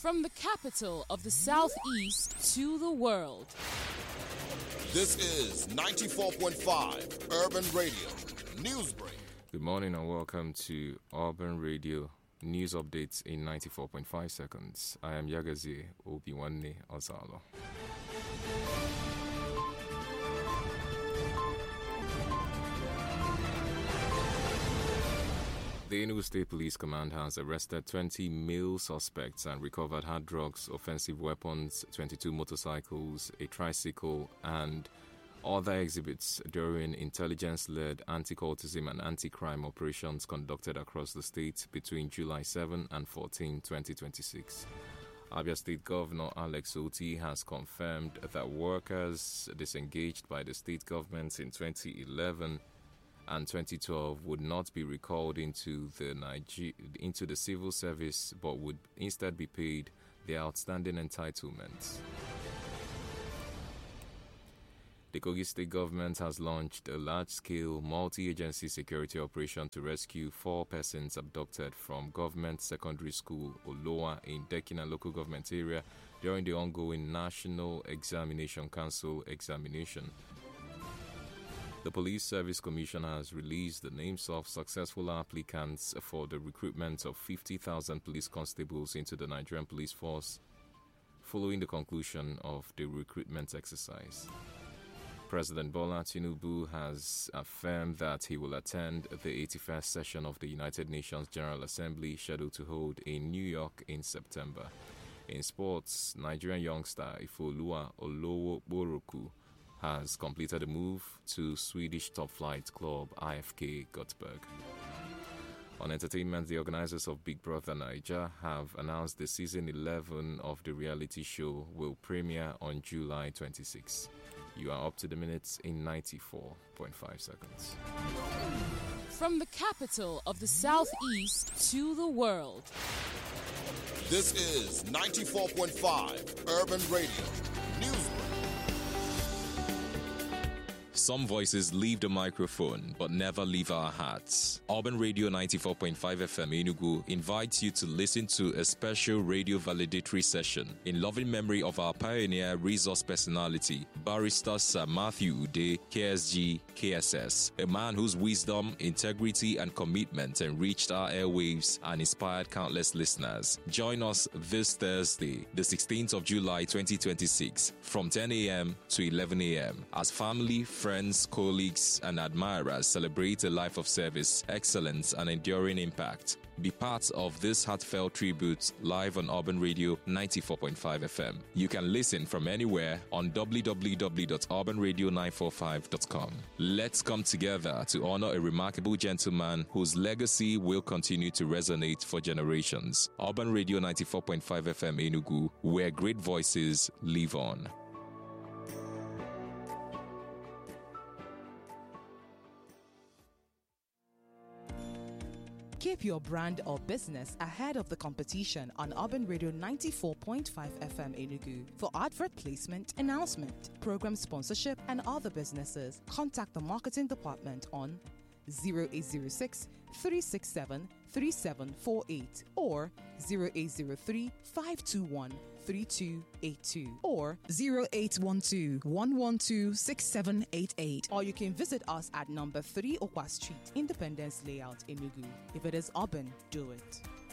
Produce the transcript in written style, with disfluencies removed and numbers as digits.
From the capital of the Southeast to the world. This is 94.5 Urban Radio Newsbreak. Good morning and welcome to Urban Radio News Updates in 94.5 seconds. I am Yagazi Obiwanne Ozalo. The Enugu State Police Command has arrested 20 male suspects and recovered hard drugs, offensive weapons, 22 motorcycles, a tricycle, and other exhibits during intelligence-led anti-cultism and anti-crime operations conducted across the state between July 7 and 14, 2026. Abia State Governor Alex Otti has confirmed that workers disengaged by the state government in 2011 and 2012 would not be recalled into the civil service but would instead be paid their outstanding entitlements. The Kogi State government has launched a large-scale multi-agency security operation to rescue 4 persons abducted from government secondary school Oloa in Dekina local government area during the ongoing National Examination Council examination. The Police Service Commission has released the names of successful applicants for the recruitment of 50,000 police constables into the Nigerian police force following the conclusion of the recruitment exercise. President Bola Tinubu has affirmed that he will attend the 81st session of the United Nations General Assembly scheduled to hold in New York in September. In sports, Nigerian youngster Ifeoluwa Olowoboroku has completed a move to Swedish top flight club IFK Göteborg. On entertainment, the organizers of Big Brother Naija have announced the season 11 of the reality show will premiere on July 26. You are up to the minutes in 94.5 seconds. From the capital of the Southeast to the world. This is 94.5 Urban Radio Newsbreak. Some voices leave the microphone, but never leave our hearts. Urban Radio 94.5 FM Enugu invites you to listen to a special radio validatory session in loving memory of our pioneer resource personality, Barrister Sir Matthew Ude, KSG, KSS, a man whose wisdom, integrity, and commitment enriched our airwaves and inspired countless listeners. Join us this Thursday, the 16th of July 2026, from 10 a.m. to 11 a.m. as family, friends, colleagues, and admirers celebrate a life of service, excellence, and enduring impact. Be part of this heartfelt tribute live on Urban Radio 94.5 FM. You can listen from anywhere on www.urbanradio945.com. Let's come together to honor a remarkable gentleman whose legacy will continue to resonate for generations. Urban Radio 94.5 FM Enugu, where great voices live on. Keep your brand or business ahead of the competition on Urban Radio 94.5 FM Enugu. For advert placement, announcement, program sponsorship, and other businesses, contact the marketing department on 0806 367 3748 or 0803 521 3282 or 0812 112 6788. Or you can visit us at number 3 Okwa Street, Independence Layout, Enugu. If it is urban, do it.